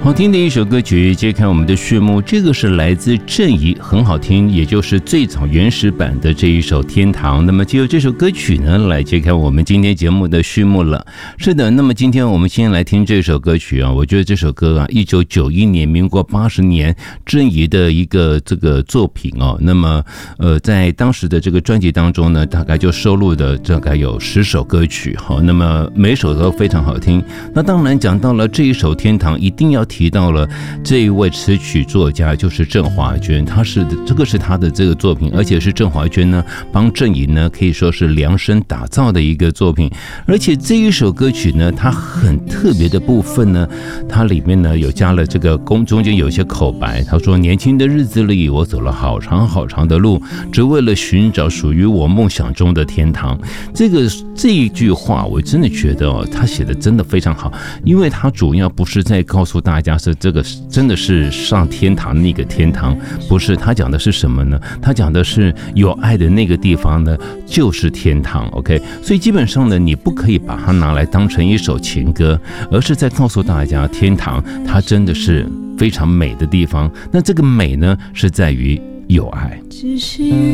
好听的一首歌曲，揭开我们的序幕。这个是来自郑怡，很好听，也就是最早原始版的这一首《天堂》。那么，就由这首歌曲呢，来揭开我们今天节目的序幕了。是的，那么今天我们先来听这首歌曲啊。我觉得这首歌啊，1991年，民国80年，郑怡的一个这个作品哦。那么，在当时的这个专辑当中呢，大概就收录的大概有10首歌曲。好，那么每首都非常好听。那当然讲到了这一首《天堂》，一定要提到了这一位词曲作家，就是郑华娟。这个是他的这个作品，而且是郑华娟呢帮郑怡呢可以说是量身打造的一个作品。而且这一首歌曲呢，它很特别的部分呢，它里面呢有加了这个中间有一些口白。他说：“年轻的日子里，我走了好长好长的路，只为了寻找属于我梦想中的天堂。”这一句话，我真的觉得哦，他写的真的非常好，因为他主要不是在告诉大家是这个真的是上天堂那个天堂，不是，他讲的是什么呢？他讲的是有爱的那个地方呢，就是天堂。OK， 所以基本上呢，你不可以把它拿来当成一首情歌，而是在告诉大家，天堂它真的是非常美的地方。那这个美呢，是在于有爱。